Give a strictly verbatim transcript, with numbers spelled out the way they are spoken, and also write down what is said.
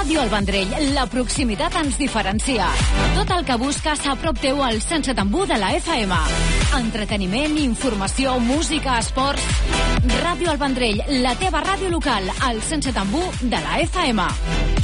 Ràdio El Vendrell, la proximitat ens diferencia. Tot el que busques a prop teu al cent set coma u de la F M. Entreteniment, informació, música, esports... Ràdio El Vendrell, la teva ràdio local, al cent set coma u de la F M.